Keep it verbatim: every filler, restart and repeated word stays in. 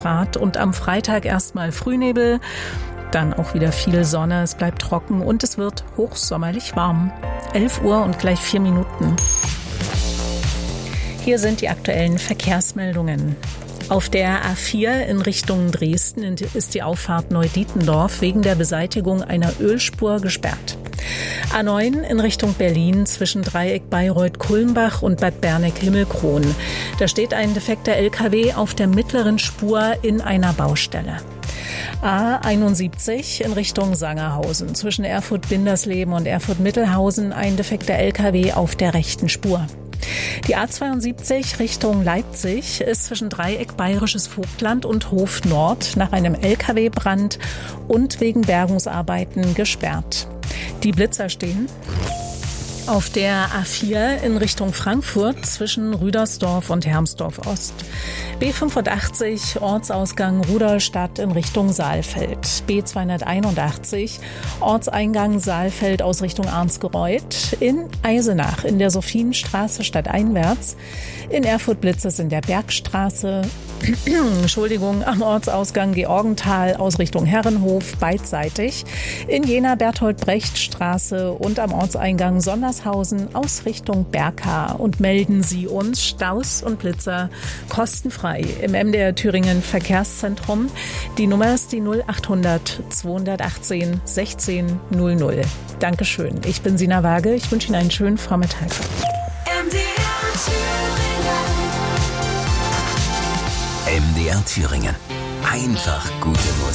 Grad und am Freitag erstmal Frühnebel, dann auch wieder viel Sonne, es bleibt trocken und es wird hochsommerlich warm. elf Uhr und gleich vier Minuten. Hier sind die aktuellen Verkehrsmeldungen. Auf der A vier in Richtung Dresden ist die Auffahrt Neudietendorf wegen der Beseitigung einer Ölspur gesperrt. A neun in Richtung Berlin zwischen Dreieck Bayreuth-Kulmbach und Bad Berneck-Himmelkron. Da steht ein defekter L K W auf der mittleren Spur in einer Baustelle. A einundsiebzig in Richtung Sangerhausen zwischen Erfurt-Bindersleben und Erfurt-Mittelhausen ein defekter L K W auf der rechten Spur. Die A zweiundsiebzig Richtung Leipzig ist zwischen Dreieck Bayerisches Vogtland und Hof Nord nach einem L K W-Brand und wegen Bergungsarbeiten gesperrt. Die Blitzer stehen auf der A vier in Richtung Frankfurt zwischen Rüdersdorf und Hermsdorf Ost. B fünfundachtzig Ortsausgang Rudolstadt in Richtung Saalfeld. B zweihunderteinundachtzig Ortseingang Saalfeld aus Richtung Arnsgereuth. In Eisenach in der Sophienstraße stadteinwärts. In Erfurt Blitz es in der Bergstraße. Entschuldigung, am Ortsausgang Georgenthal aus Richtung Herrenhof beidseitig. In Jena Berthold-Brecht-Straße und am Ortseingang Sondershausen aus Richtung Berghaar. Und melden Sie uns Staus und Blitzer kostenfrei im M D R Thüringen Verkehrszentrum. Die Nummer ist die null achthundert zweihundertachtzehn sechzehn null null. Dankeschön. Ich bin Sina Waage. Ich wünsche Ihnen einen schönen Vormittag. M D R Thüringen. M D R Thüringen. Einfach gute Musik.